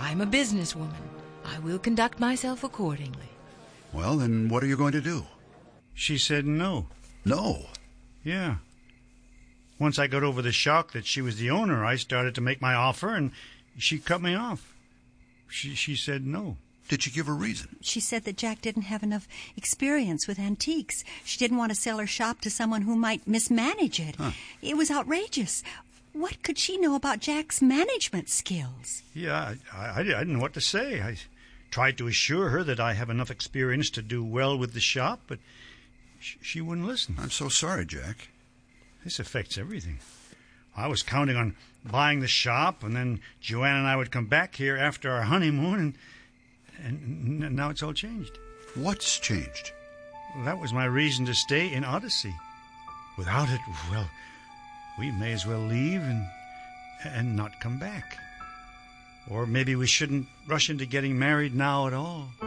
I'm a businesswoman. I will conduct myself accordingly. Well, then what are you going to do? She said no. No? Yeah. Once I got over the shock that she was the owner, I started to make my offer, and she cut me off. She said no. Did she give a reason? She said that Jack didn't have enough experience with antiques. She didn't want to sell her shop to someone who might mismanage it. Huh. It was outrageous. What could she know about Jack's management skills? Yeah, I didn't know what to say. I tried to assure her that I have enough experience to do well with the shop, but she wouldn't listen. I'm so sorry, Jack. This affects everything. I was counting on buying the shop, and then Joanne and I would come back here after our honeymoon, and now it's all changed. What's changed? Well, that was my reason to stay in Odyssey. Without it, well, we may as well leave and not come back. Or maybe we shouldn't rush into getting married now at all.